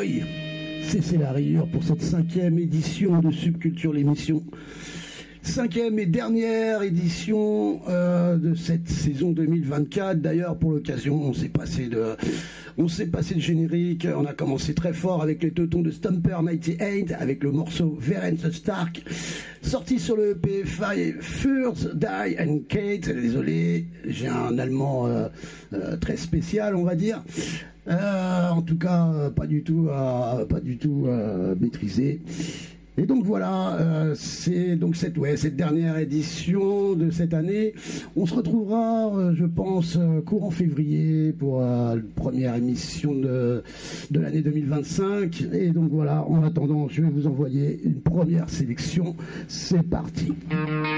Boy, cessez la rayure pour cette 5e édition de Subculture l'émission. 5e et dernière édition de cette saison 2024. D'ailleurs, pour l'occasion, on s'est passé de générique. On a commencé très fort avec les teutons de Stomper 98 avec le morceau Verence Stark, sorti sur le EP First Die and Kate. Désolé, j'ai un allemand très spécial, on va dire. En tout cas, pas du tout maîtrisé. Et donc voilà, c'est donc cette dernière édition de cette année. On se retrouvera, je pense, courant février pour la première émission de l'année 2025. Et donc voilà, en attendant, je vais vous envoyer une première sélection. C'est parti.